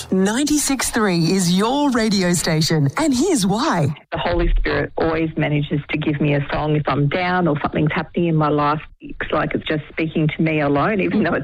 96.3 is your radio station, and here's why. The Holy Spirit always manages to give me a song if I'm down or something's happening in my life. It's like it's just speaking to me alone, even though it's